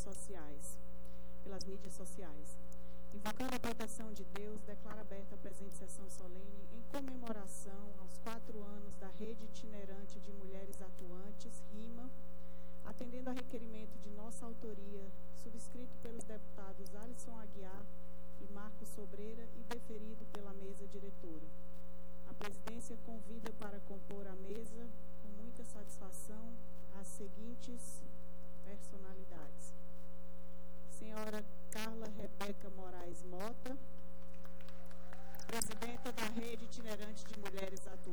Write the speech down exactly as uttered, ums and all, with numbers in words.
sociais, pelas mídias sociais. Invocando a proteção de Deus, declara aberta a presente sessão solene em comemoração aos quatro anos da Rede Itinerante de Mulheres Atuantes, RIMA, atendendo a requerimento de nossa autoria, subscrito pelos deputados Alisson Aguiar e Marcos Sobreira e deferido pela mesa diretora. A presidência convida para compor a mesa, com muita satisfação, as seguintes personalidades. Senhora Carla Rebeca Moraes Mota, presidenta da Rede Itinerante de Mulheres Atuantes.